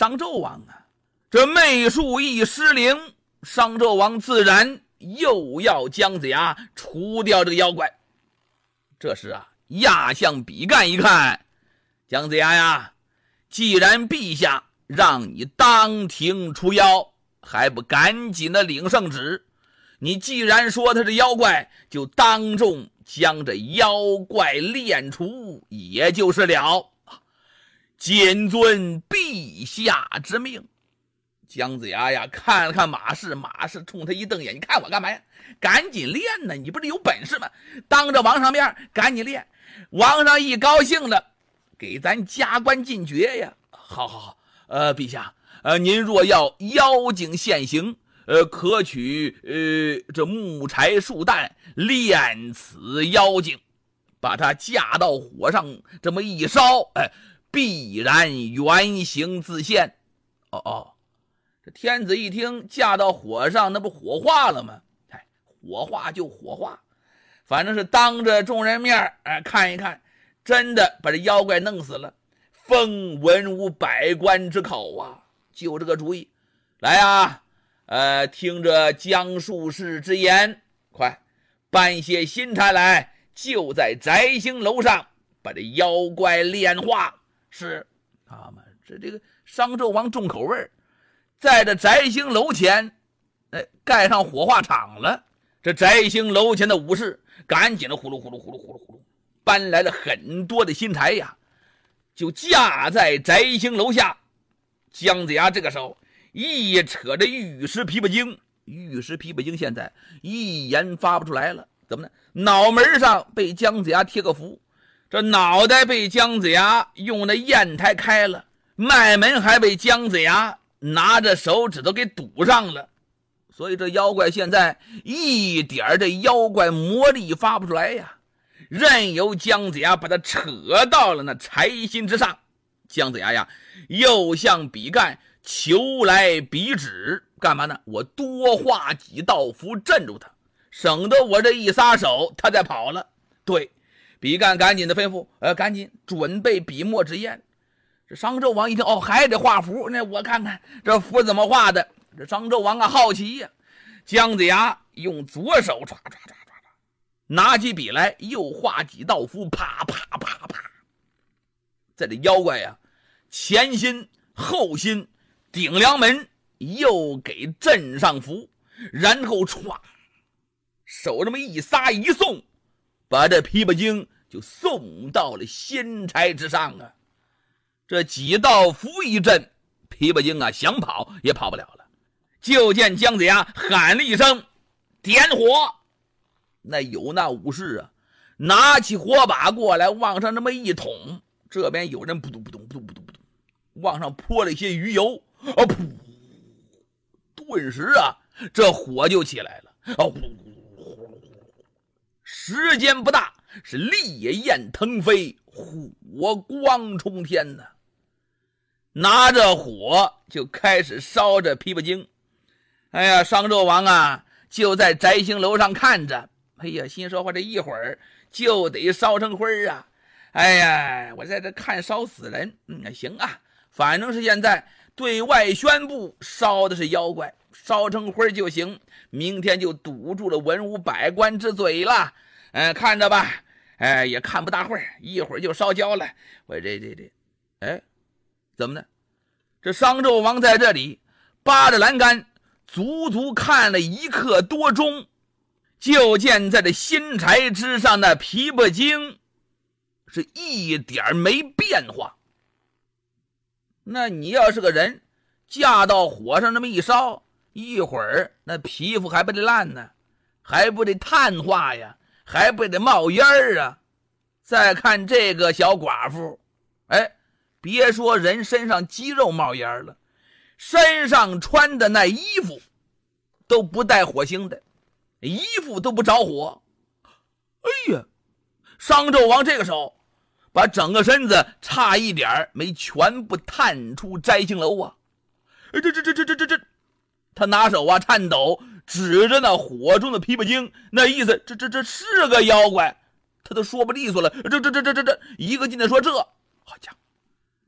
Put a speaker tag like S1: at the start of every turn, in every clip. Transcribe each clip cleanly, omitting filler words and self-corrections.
S1: 商纣王啊。这媚术一失灵，商纣王自然又要姜子牙除掉这个妖怪。这时啊，亚相比干一看，姜子牙呀，既然陛下让你当庭除妖，还不赶紧的领圣旨？你既然说他是妖怪，就当众将这妖怪炼除，也就是了。谨遵陛下之命。姜子牙呀，看了看马氏，马氏冲他一瞪眼：“你看我干嘛呀？赶紧练呢！你不是有本事吗？当着王上面赶紧练。王上一高兴了，给咱加官进爵呀！好，陛下，您若要妖精现形，可取这木柴树担炼此妖精，把它架到火上，这么一烧，必然原形自现。”这天子一听，架到火上，那不火化了吗？火化就火化，反正是当着众人面看一看，真的把这妖怪弄死了，封文武百官之口啊！就这个主意，来啊，听着姜术士之言，快搬些新柴来，就在摘星楼上把这妖怪炼化。是啊嘛，这个商纣王重口味，在这摘星楼前盖上火化场了。这摘星楼前的武士赶紧的呼噜呼噜呼噜呼噜呼噜搬来了很多的新柴呀，就架在摘星楼下。姜子牙这个时候一扯着玉石琵琶精，玉石琵琶精现在一言发不出来了，怎么呢？脑门上被姜子牙贴个符，这脑袋被姜子牙用那砚台开了，脉门还被姜子牙拿着手指头给堵上了。所以这妖怪现在一点这妖怪魔力发不出来呀，任由姜子牙把它扯到了那柴薪之上。姜子牙呀，又向比干求来笔纸，干嘛呢？我多画几道符镇住他，省得我这一撒手他再跑了。对，比干赶紧的吩咐，赶紧准备笔墨纸砚。这商纣王一听，还得画符，那我看看这符怎么画的。这商纣王啊，好奇呀。姜子牙用左手唰唰唰唰唰，拿起笔来，又画几道符，啪啪啪啪，在这妖怪呀前心后心顶梁门又给镇上符，然后歘，手这么一撒一送，把这琵琶精就送到了新柴之上啊。这几道符一阵，琵琶精啊想跑也跑不了了。就见姜子牙喊了一声点火，那有那武士啊拿起火把过来，往上那么一捅，这边有人扑通扑通扑通扑通扑通往上泼了一些鱼油，噗，顿时啊这火就起来了，时间不大，是烈焰腾飞，火光冲天呢。拿着火就开始烧着琵琶精。哎呀，商纣王啊就在摘星楼上看着，哎呀，心说话这一会儿就得烧成灰啊。哎呀，我在这看烧死人，行啊，反正是现在对外宣布烧的是妖怪，烧成灰就行，明天就堵住了文武百官之嘴了。看着吧，也看不大会儿，一会儿就烧焦了。我怎么呢？这商纣王在这里扒着栏杆足足看了1刻多钟，就见在这新柴之上的琵琶精是一点没变化。那你要是个人架到火上那么一烧，一会儿那皮肤还不得烂呢，还不得碳化呀，还不得冒烟啊。再看这个小寡妇，别说人身上肌肉冒烟了，身上穿的那衣服都不带火星的，衣服都不着火。哎呀，商纣王这个时候把整个身子差一点没全部探出摘星楼啊！这，他拿手啊颤抖，指着那火中的琵琶精，那意思这是个妖怪，他都说不利索了。这一个劲的说这，好家伙，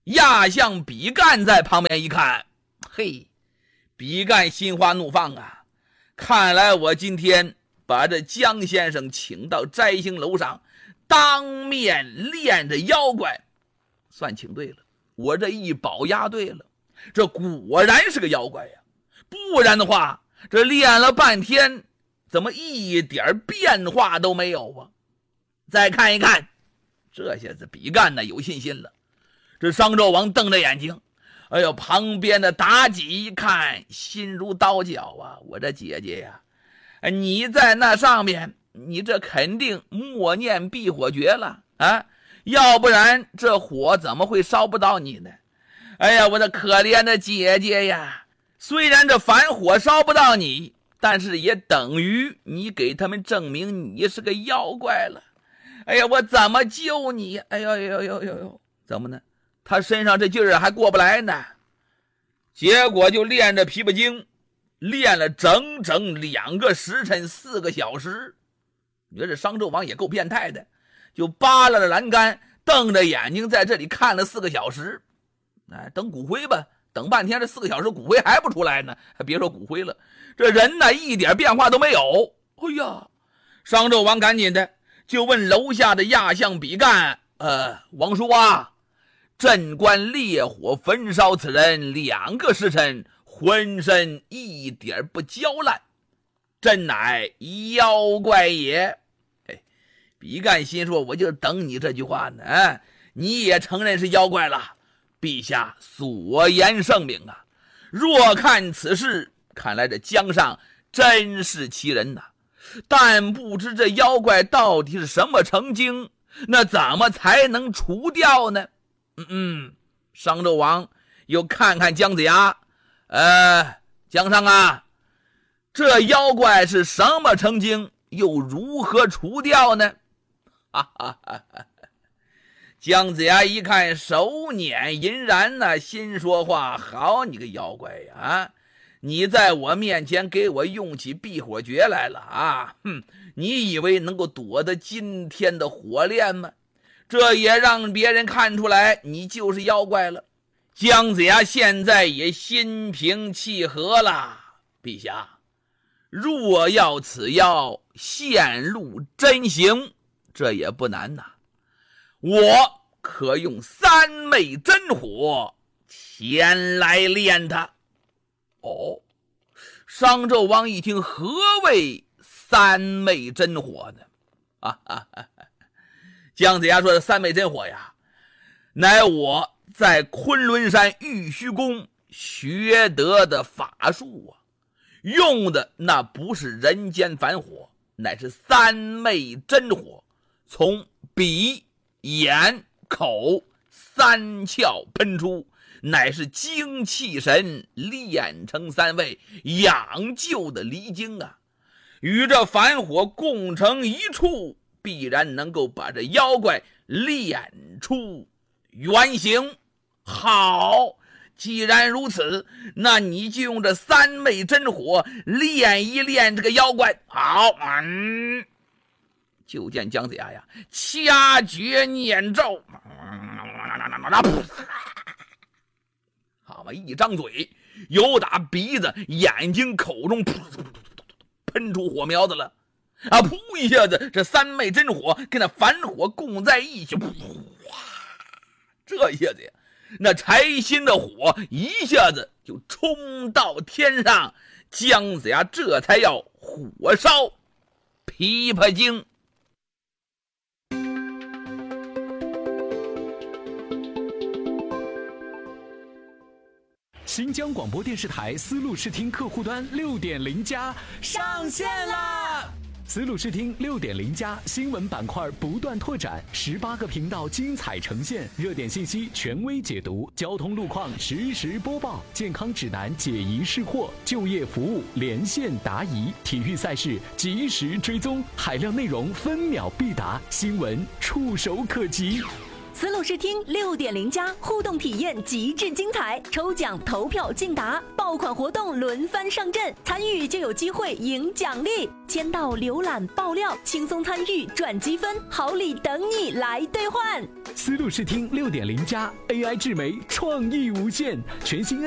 S1: 亚相比干在旁边一看，嘿，比干心花怒放啊！看来我今天把这江先生请到摘星楼上，当面练着妖怪，算请对了，我这一保押对了，这果然是个妖怪呀！不然的话，这练了半天，怎么一点变化都没有啊？再看一看，这下子比干呢有信心了。这商纣王瞪着眼睛，哎呦，旁边的妲己一看，心如刀绞啊！我这姐姐呀，你在那上面，你这肯定默念避火诀了啊！要不然这火怎么会烧不到你呢？哎呀，我的可怜的姐姐呀！虽然这反火烧不到你，但是也等于你给他们证明你是个妖怪了。哎呀，我怎么救你？哎呦呦呦呦呦，怎么呢？他身上这劲儿还过不来呢。结果就练着琵琶精，练了整整2个时辰4个小时。你说这商纣王也够变态的，就扒拉着栏杆，瞪着眼睛在这里看了4个小时。哎，等骨灰吧，等半天这4个小时骨灰还不出来呢，还别说骨灰了，这人呢一点变化都没有。哎呀，商纣王赶紧的就问楼下的亚相比干，王叔啊，朕观烈火焚烧此人2个时辰，浑身一点不焦烂，朕乃妖怪也。比干心说，我就等你这句话呢，你也承认是妖怪了。陛下所言圣明啊，若看此事，看来这江上真是奇人呐。但不知这妖怪到底是什么成精，那怎么才能除掉呢？商纣王又看看姜子牙，姜尚啊，这妖怪是什么成精，又如何除掉呢？姜子牙一看手捻银髯呢，心说话，好你个妖怪呀！你在我面前给我用起避火诀来了啊！你以为能够躲得今天的火炼吗？这也让别人看出来你就是妖怪了。姜子牙现在也心平气和了。陛下，若要此妖现露真形，这也不难呐。我可用3昧真火前来炼他。商纣王一听，何谓3昧真火呢？姜子牙说：“3昧真火呀，乃我在昆仑山玉虚宫学得的法术啊，用的那不是人间凡火，乃是3昧真火，从鼻、眼、口3窍喷出，乃是精气神炼成3味，养就的离经啊！与这凡火共成一处，必然能够把这妖怪炼出原形。好，既然如此，那你就用这3昧真火炼一炼这个妖怪。好，就见姜子牙呀，掐诀念咒，好嘛，一张嘴，由打鼻子、眼睛、口中喷出火苗子了啊！噗一下子，这3昧真火跟那凡火共在一起，这下子呀，那柴心的火一下子就冲到天上，姜子牙这才要火烧琵琶精。
S2: 新疆广播电视台丝路视听客户端6.0+上线啦！丝路视听6.0+新闻板块不断拓展，18个频道精彩呈现，热点信息权威解读，交通路况实时播报，健康指南解疑释惑，就业服务连线答疑，体育赛事及时追踪，海量内容分秒必达，新闻触手可及。
S3: 思路视听6.0+互动体验极致精彩，抽奖投票竞答，爆款活动轮番上阵，参与就有机会赢奖励。签到、浏览、爆料，轻松参与赚积分，好礼等你来兑换。
S2: 思路视听6.0+AI 智媒，创意无限，全新